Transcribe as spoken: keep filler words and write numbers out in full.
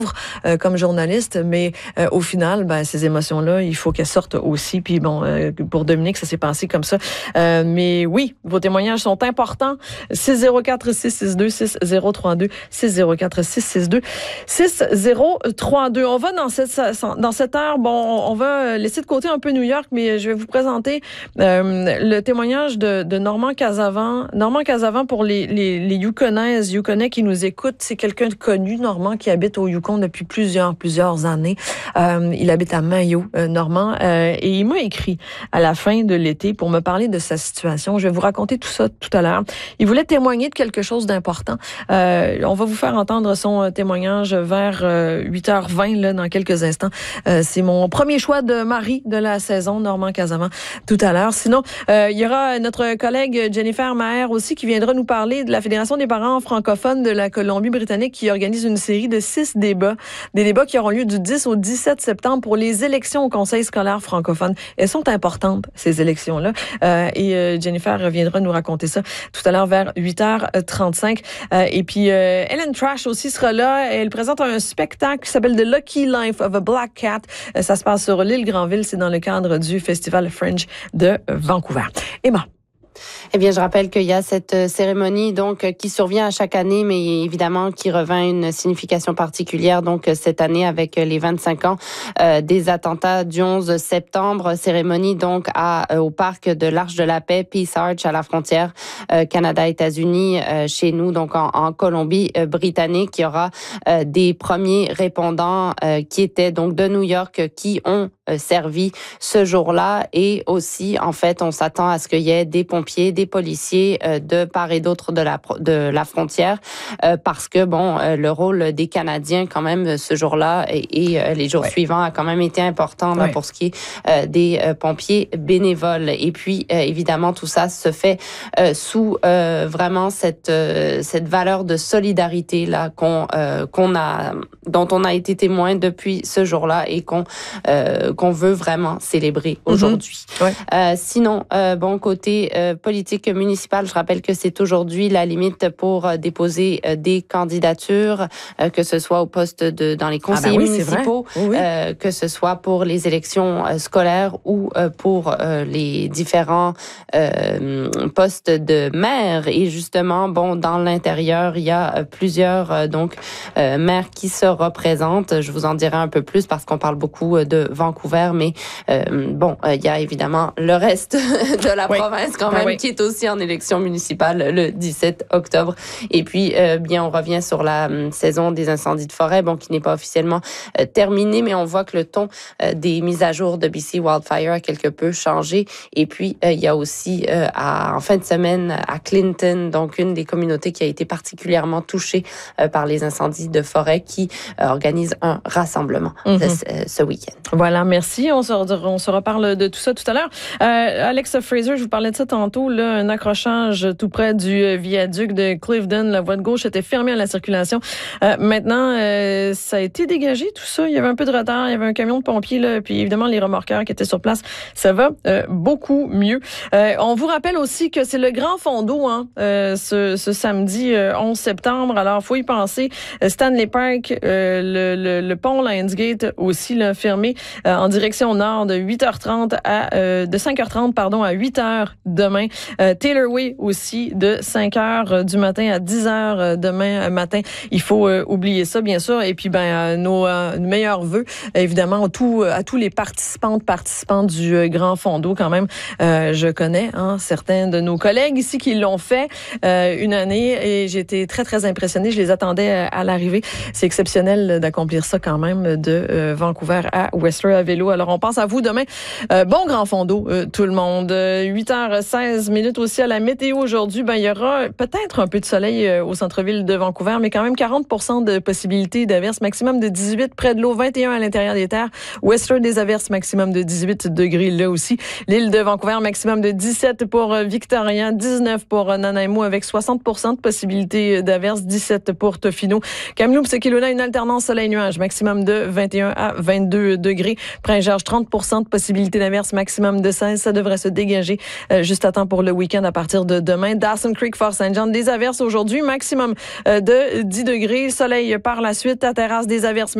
Euh, comme journaliste, mais euh, au final, ben, ces émotions-là, il faut qu'elles sortent aussi. Puis bon, euh, pour Dominique, ça s'est passé comme ça. Euh, mais oui, vos témoignages sont importants. six zéro quatre six six deux six zéro trois deux six zéro quatre six six deux six zéro trois deux. On va dans cette dans cette heure. Bon, on va laisser de côté un peu New York, mais je vais vous présenter euh, le témoignage de, de Normand Casavant. Normand Casavant pour les les, les Yukonaises, Yukonais qui nous écoutent, c'est quelqu'un de connu, Normand, qui habite au Yukon depuis plusieurs, plusieurs années. Euh, il habite à Mayo, euh, Normand, euh, et il m'a écrit à la fin de l'été pour me parler de sa situation. Je vais vous raconter tout ça tout à l'heure. Il voulait témoigner de quelque chose d'important. Euh, on va vous faire entendre son témoignage vers euh, huit heures vingt, là, dans quelques instants. Euh, c'est mon premier choix de mari de la saison, Normand Casavant, tout à l'heure. Sinon, euh, il y aura notre collègue Jennifer Maher aussi qui viendra nous parler de la Fédération des parents francophones de la Colombie-Britannique qui organise une série de six débats. Des débats qui auront lieu du dix au dix-sept septembre pour les élections au Conseil scolaire francophone. Elles sont importantes, ces élections-là. Euh, et euh, Jennifer reviendra nous raconter ça tout à l'heure vers huit heures trente-cinq. Euh, et puis, euh, Ellen Trash aussi sera là. Elle présente un spectacle qui s'appelle The Lucky Life of a Black Cat. Euh, ça se passe sur l'île Granville. C'est dans le cadre du Festival Fringe de Vancouver. Emma. Eh bien, je rappelle qu'il y a cette cérémonie donc qui survient à chaque année, mais évidemment qui revêt une signification particulière donc cette année avec les vingt-cinq ans euh, des attentats du onze septembre. Cérémonie donc à, euh, au parc de l'Arche de la Paix, Peace Arch à la frontière euh, Canada-États-Unis, euh, chez nous donc en, en Colombie-Britannique. Il y aura euh, des premiers répondants euh, qui étaient donc de New York qui ont euh, servi ce jour-là, et aussi en fait on s'attend à ce qu'il y ait des pompiers, des policiers euh, de part et d'autre de la de la frontière, euh, parce que bon, euh, le rôle des Canadiens quand même ce jour-là et, et euh, les jours ouais. suivants a quand même été important là, ouais. pour ce qui est euh, des euh, pompiers bénévoles. Et puis euh, évidemment tout ça se fait euh, sous euh, vraiment cette euh, cette valeur de solidarité là qu'on euh, qu'on a dont on a été témoin depuis ce jour-là et qu'on euh, qu'on veut vraiment célébrer mm-hmm. aujourd'hui. Ouais. Euh, sinon euh, bon côté euh, politique municipale, je rappelle que c'est aujourd'hui la limite pour euh, déposer euh, des candidatures, euh, que ce soit au poste de dans les conseils ah ben oui, municipaux, oui, oui. Euh, que ce soit pour les élections euh, scolaires ou euh, pour euh, les différents euh, postes de maire. Et justement, bon, dans l'intérieur, il y a euh, plusieurs euh, donc euh, maires qui se représentent. Je vous en dirai un peu plus parce qu'on parle beaucoup euh, de Vancouver, mais euh, bon, euh, il y a évidemment le reste de la oui. province quand même ah, oui. qui est aussi en élection municipale le dix-sept octobre. Et puis, euh, bien, on revient sur la euh, saison des incendies de forêt, bon, qui n'est pas officiellement euh, terminée, mais on voit que le ton euh, des mises à jour de B C Wildfire a quelque peu changé. Et puis, euh, il y a aussi, euh, à, en fin de semaine, à Clinton, donc une des communautés qui a été particulièrement touchée euh, par les incendies de forêt, qui euh, organise un rassemblement mm-hmm. ce, ce week-end. Voilà, merci. On se, on se reparle de tout ça tout à l'heure. Euh, Alex Fraser, je vous parlais de ça tantôt, là, un accrochage tout près du viaduc de Clifton. La voie de gauche était fermée à la circulation. Euh, maintenant, euh, ça a été dégagé, tout ça. Il y avait un peu de retard. Il y avait un camion de pompiers, là, puis évidemment, les remorqueurs qui étaient sur place. Ça va euh, beaucoup mieux. Euh, on vous rappelle aussi que c'est le grand fond d'eau hein, euh, ce, ce samedi euh, onze septembre. Alors, il faut y penser. Stanley Park, euh, le, le, le pont Lionsgate aussi là, fermé euh, en direction nord de huit heures trente à euh, de cinq heures trente pardon à huit heures demain. Euh, Taylor Way aussi de cinq heures du matin à dix heures demain matin. Il faut euh, oublier ça bien sûr. Et puis ben euh, nos euh, meilleurs vœux évidemment à tous à tous les participantes participants du euh, grand fond d'eau quand même. Euh, je connais hein, certains de nos collègues ici qui l'ont fait euh, une année et j'ai été très très impressionnée. Je les attendais à l'arrivée. C'est exceptionnel d'accomplir ça quand même de euh, Vancouver à Whistler à vélo. Alors on pense à vous demain. Euh, bon grand fond d'eau euh, tout le monde. Euh, huit heures seize minutes aussi à la météo aujourd'hui. Ben il y aura peut-être un peu de soleil euh, au centre-ville de Vancouver, mais quand même quarante pour cent de possibilités d'averses, maximum de dix-huit près de l'eau, vingt et un à l'intérieur des terres. Whistler des averses, maximum de dix-huit degrés là aussi. L'île de Vancouver, maximum de dix-sept pour Victoria, dix-neuf pour Nanaimo avec soixante pour cent de possibilités d'averses, dix-sept pour Tofino. Kamloops, Kelowna, une alternance soleil-nuage, maximum de vingt et un à vingt-deux degrés. Prince-Georges, trente pour cent de possibilité d'averse, maximum de seize. Ça devrait se dégager euh, juste à temps pour le week-end à partir de demain. Dawson Creek, Fort-Saint-Jean, des averses aujourd'hui, maximum euh, de dix degrés. Soleil par la suite, à terrasse des averses.